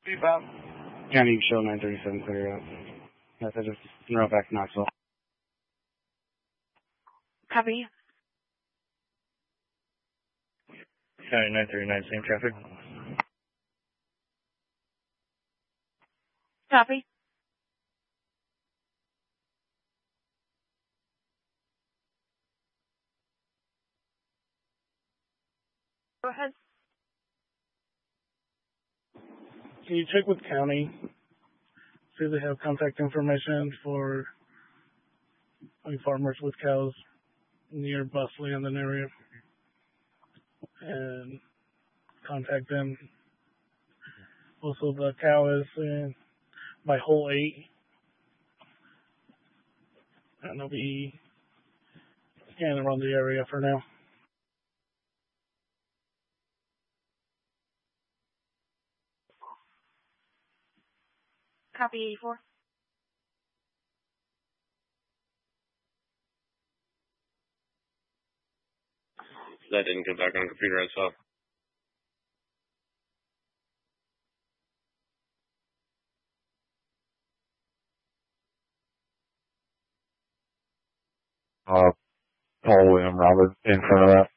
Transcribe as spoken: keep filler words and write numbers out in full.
Hey, Bob. County show nine thirty-seven clear out. Message of neural back to Knoxville. Copy. County nine thirty-nine, same traffic. Copy. Go ahead. Can you check with county? See if they have contact information for any farmers with cows near Bus Landing area, and contact them. Also, the cow is in by hole eight. And they'll be scanning around the area for now. Copy eighty-four. That didn't come back on computer, I saw. Uh, Paul William Robert in front of that.